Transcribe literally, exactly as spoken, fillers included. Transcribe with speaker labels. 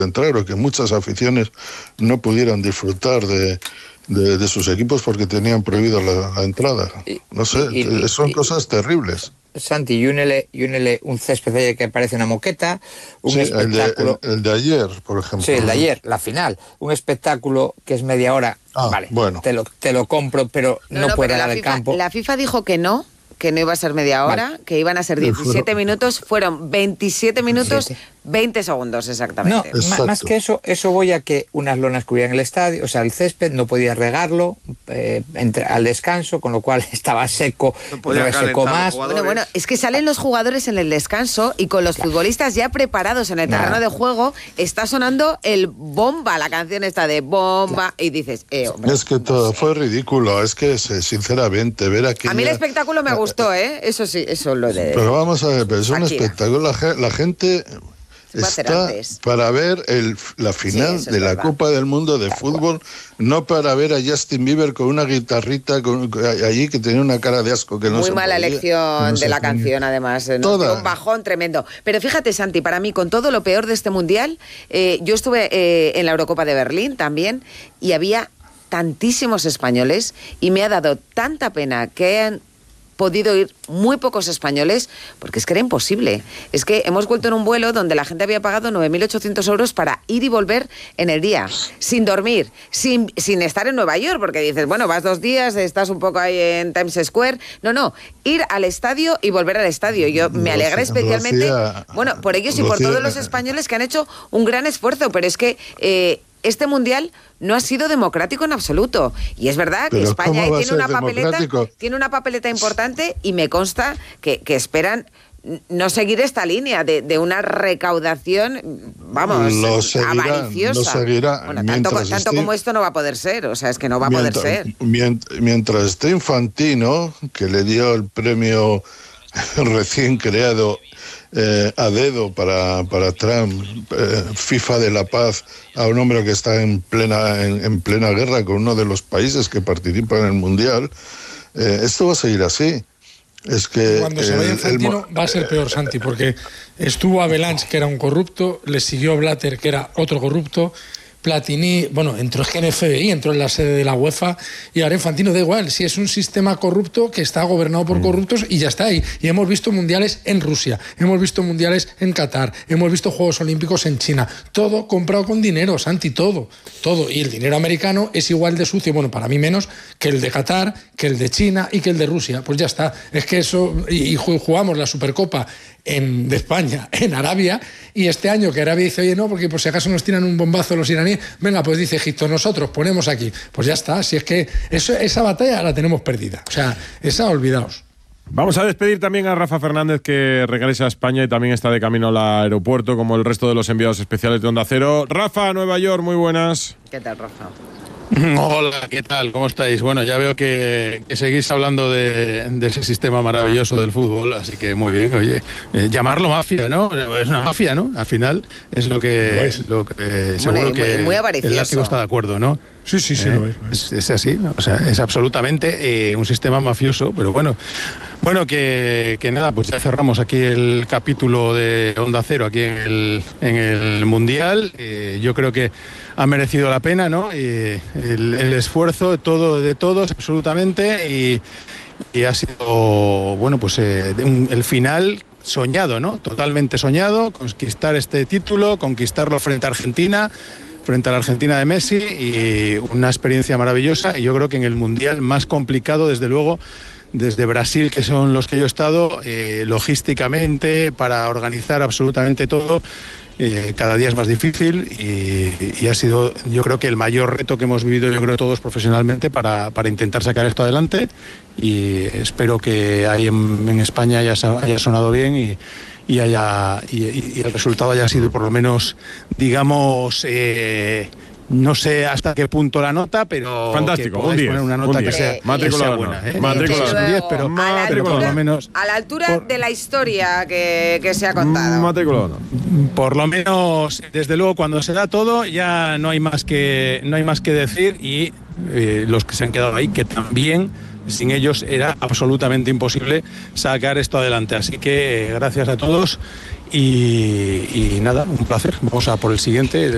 Speaker 1: entrar o que muchas aficiones no pudieran disfrutar de, de, de sus equipos porque tenían prohibido la, la entrada. No sé, y, y, son y, cosas terribles.
Speaker 2: Santi, y únele, y únele un césped que parece una moqueta, un
Speaker 1: sí,
Speaker 2: espectáculo...
Speaker 1: El de, el, el de ayer, por ejemplo.
Speaker 2: Sí, el de ayer, la final. Un espectáculo que es media hora,
Speaker 1: ah,
Speaker 2: vale,
Speaker 1: bueno.
Speaker 2: te lo, te lo compro, pero no,
Speaker 3: no, no
Speaker 2: puede
Speaker 3: dar
Speaker 2: al campo.
Speaker 3: La FIFA dijo que no, que no iba a ser media hora, vale. que iban a ser diecisiete minutos, fueron veintisiete minutos, veinte segundos exactamente.
Speaker 2: No, más que eso, eso voy a que unas lonas cubrían el estadio, o sea, el césped, no podía regarlo eh, entre, al descanso, con lo cual estaba seco,
Speaker 4: no
Speaker 2: resecó más.
Speaker 3: Bueno, bueno, es que salen los jugadores en el descanso y con los claro. futbolistas ya preparados en el terreno Nada. de juego, está sonando el bomba, la canción está de bomba, claro. y dices, eh, hombre,
Speaker 1: es que todo no sé. fue ridículo, es que sinceramente ver aquí.
Speaker 3: A mí el espectáculo me gustó, ¿eh? Eso sí, eso lo de...
Speaker 1: Pero vamos a ver, pero es un Shakira. espectáculo, la, la gente... Está para ver el, la final sí, de la Copa del Mundo de fútbol, no para ver a Justin Bieber con una guitarrita con, allí que tenía una cara de asco que no
Speaker 3: Muy
Speaker 1: se
Speaker 3: mala
Speaker 1: podía,
Speaker 3: elección no de la podía. canción, además. Nos dio un bajón tremendo. Pero fíjate, Santi, para mí, con todo lo peor de este Mundial, eh, yo estuve eh, en la Eurocopa de Berlín también y había tantísimos españoles y me ha dado tanta pena que hayan podido ir muy pocos españoles, porque es que era imposible. Es que hemos vuelto en un vuelo donde la gente había pagado nueve mil ochocientos euros para ir y volver en el día, sin dormir, sin, sin estar en Nueva York, porque dices, bueno, vas dos días, estás un poco ahí en Times Square. No, no, ir al estadio y volver al estadio. Yo me alegré especialmente, Lucía, bueno, por ellos y Lucía, por todos los españoles que han hecho un gran esfuerzo, pero es que... Eh, este mundial no ha sido democrático en absoluto. Y es verdad que España ahí tiene una papeleta, tiene una papeleta importante y me consta que, que esperan no seguir esta línea de, de una recaudación, vamos,
Speaker 1: lo seguirán,
Speaker 3: avariciosa.
Speaker 1: Lo seguirá,
Speaker 3: bueno, tanto, tanto esté, como esto no va a poder ser, o sea, es que no va a
Speaker 1: mientras,
Speaker 3: poder ser.
Speaker 1: Mientras, mientras esté Infantino, que le dio el premio recién creado Eh, a dedo para, para Trump, eh, FIFA de la paz, a un hombre que está en plena, en, en plena guerra con uno de los países que participan en el Mundial, eh, esto va a seguir así. Es que
Speaker 5: cuando se vaya Infantino el... va a ser peor, Santi, porque estuvo Avalanche, que era un corrupto, le siguió Blatter, que era otro corrupto, Platini, bueno, entró en F B I, entró en la sede de la UEFA, y ahora Infantino da igual, si es un sistema corrupto que está gobernado por corruptos y ya está ahí. Y hemos visto mundiales en Rusia, hemos visto mundiales en Qatar, hemos visto Juegos Olímpicos en China, todo comprado con dinero, Santi, todo, todo. Y el dinero americano es igual de sucio, bueno, para mí menos, que el de Qatar, que el de China y que el de Rusia. Pues ya está, es que eso, y, y jugamos la Supercopa en, de España en Arabia, y este año que Arabia dice, oye, no, porque por si acaso nos tiran un bombazo los iraníes, venga, pues dice Egipto, nosotros ponemos aquí, pues ya está, si es que eso, esa batalla la tenemos perdida, o sea, esa olvidaos.
Speaker 6: Vamos a despedir también a Rafa Fernández, que regresa a España y también está de camino al aeropuerto, como el resto de los enviados especiales de Onda Cero. Rafa, Nueva York, muy buenas.
Speaker 3: ¿Qué tal, Rafa?
Speaker 4: Hola, ¿qué tal? ¿Cómo estáis? Bueno, ya veo que, que seguís hablando de, de ese sistema maravilloso del fútbol, así que muy bien, oye, eh, llamarlo mafia, ¿no? Es una mafia, ¿no? Al final es lo que, es lo que eh, seguro
Speaker 3: muy,
Speaker 4: que
Speaker 3: muy
Speaker 4: el látigo está de acuerdo, ¿no?
Speaker 5: Sí, sí, sí,
Speaker 4: eh,
Speaker 5: lo es.
Speaker 4: es. Es así, ¿no? O sea, es absolutamente eh, un sistema mafioso, pero bueno, bueno que, que nada, pues ya cerramos aquí el capítulo de Onda Cero aquí en el, en el Mundial. Eh, yo creo que ha merecido la pena, ¿no? Y el, el esfuerzo de todo, de todos, absolutamente, y, y ha sido, bueno, pues eh, un, el final soñado, ¿no? Totalmente soñado, conquistar este título, conquistarlo frente a Argentina, frente a la Argentina de Messi, y una experiencia maravillosa, y yo creo que en el Mundial más complicado, desde luego, desde Brasil, que son los que yo he estado, eh, logísticamente, para organizar absolutamente todo, eh, cada día es más difícil, y, y ha sido, yo creo que el mayor reto que hemos vivido, yo creo, todos profesionalmente para, para intentar sacar esto adelante, y espero que ahí en, en España haya, haya sonado bien y y haya y, y el resultado haya sido por lo menos, digamos, eh, no sé hasta qué punto la nota, pero
Speaker 6: fantástico,
Speaker 4: que un diez,
Speaker 6: poner
Speaker 4: una nota
Speaker 6: un
Speaker 4: que sea,
Speaker 6: eh, que sea
Speaker 4: buena, ¿eh?
Speaker 6: Matriculado.
Speaker 4: diez, pero,
Speaker 3: a
Speaker 4: pero por lo menos
Speaker 3: a la altura
Speaker 4: por,
Speaker 3: de la historia que, que se ha contado.
Speaker 6: Matriculado.
Speaker 4: Por lo menos, desde luego, cuando se da todo, ya no hay más que no hay más que decir, y eh, los que se han quedado ahí, que también sin ellos era absolutamente imposible sacar esto adelante. Así que eh, gracias a todos y, y nada, un placer. Vamos a por el siguiente.